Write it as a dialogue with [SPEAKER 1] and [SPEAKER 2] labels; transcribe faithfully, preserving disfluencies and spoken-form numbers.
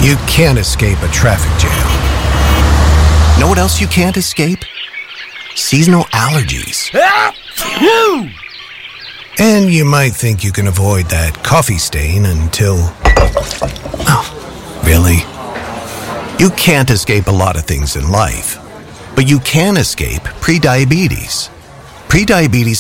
[SPEAKER 1] You can't escape a traffic jam. Know what else you can't escape? Seasonal allergies. And you might think you can avoid that coffee stain until... Oh, really? You can't escape a lot of things in life, but you can escape prediabetes. Prediabetes